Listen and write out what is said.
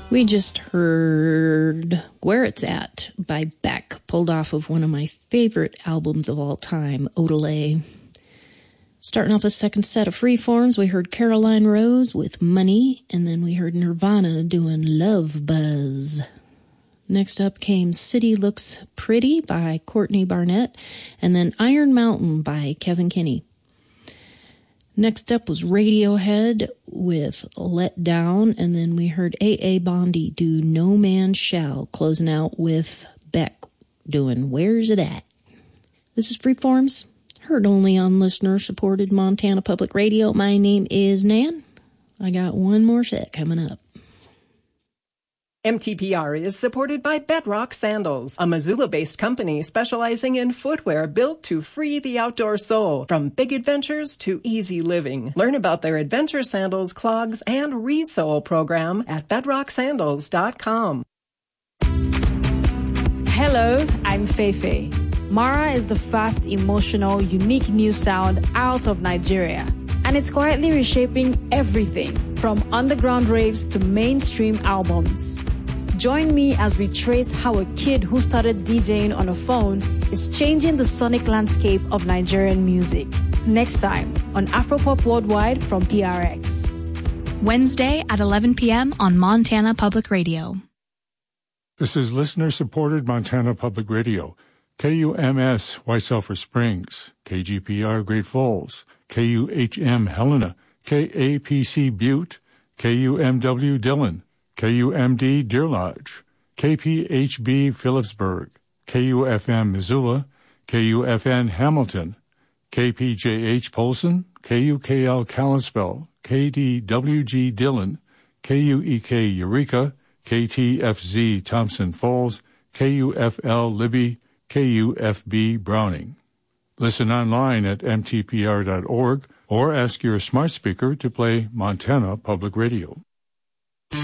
We just heard Where It's At by Beck, pulled off of one of my favorite albums of all time, Odelay. Starting off the second set of Freeforms, we heard Caroline Rose with Money, and then we heard Nirvana doing Love Buzz. Next up came City Looks Pretty by Courtney Barnett, and then Iron Mountain by Kevin Kinney. Next up was Radiohead with Let Down, and then we heard A.A. Bondi do No Man Shall, closing out with Beck doing Where's It At? This is Freeforms, heard only on listener-supported Montana Public Radio. My name is Nan. I got one more set coming up. MTPR is supported by Bedrock Sandals, a Missoula-based company specializing in footwear built to free the outdoor soul, from big adventures to easy living. Learn about their adventure sandals, clogs, and resole program at bedrocksandals.com. Hello, I'm Feifei. Mara is the fast, emotional, unique new sound out of Nigeria, and it's quietly reshaping everything from underground raves to mainstream albums. Join me as we trace how a kid who started DJing on a phone is changing the sonic landscape of Nigerian music. Next time on Afropop Worldwide from PRX. Wednesday at 11 p.m. on Montana Public Radio. This is listener-supported Montana Public Radio. KUMS White Sulphur Springs, KGPR Great Falls, KUHM Helena, KAPC Butte, KUMW Dillon, KUMD Deer Lodge, KPHB Phillipsburg, KUFM Missoula, KUFN Hamilton, KPJH Polson, KUKL Kalispell, KDWG Dillon, KUEK Eureka, KTFZ Thompson Falls, KUFL Libby, KUFB Browning. Listen online at mtpr.org or ask your smart speaker to play Montana Public Radio.